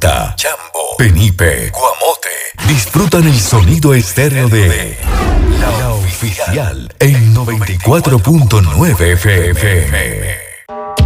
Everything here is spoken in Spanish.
Manta, Chambo, Penipe, Guamote. Disfrutan el sonido estéreo de La Oficial en 94.9 FM.